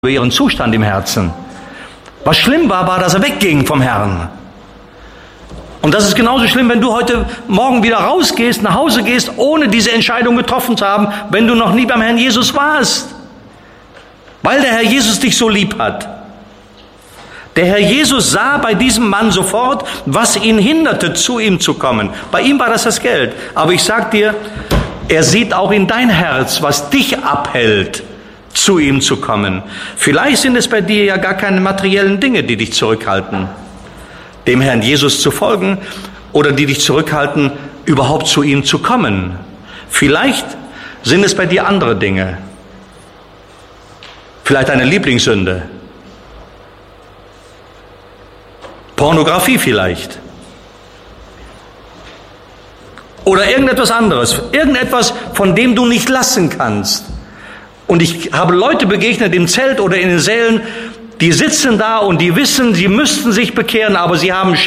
über ihren Zustand im Herzen. Was schlimm war, war, dass er wegging vom Herrn. Und das ist genauso schlimm, wenn du heute Morgen wieder rausgehst, nach Hause gehst, ohne diese Entscheidung getroffen zu haben, wenn du noch nie beim Herrn Jesus warst. Weil der Herr Jesus dich so lieb hat. Der Herr Jesus sah bei diesem Mann sofort, was ihn hinderte, zu ihm zu kommen. Bei ihm war das Geld. Aber ich sag dir, er sieht auch in dein Herz, was dich abhält, zu ihm zu kommen. Vielleicht sind es bei dir ja gar keine materiellen Dinge, die dich zurückhalten, dem Herrn Jesus zu folgen, oder die dich zurückhalten, überhaupt zu ihm zu kommen. Vielleicht sind es bei dir andere Dinge. Vielleicht eine Lieblingssünde. Pornografie vielleicht. Oder irgendetwas anderes. Irgendetwas, von dem du nicht lassen kannst. Und ich habe Leute begegnet im Zelt oder in den Sälen, die sitzen da und die wissen, sie müssten sich bekehren, aber sie haben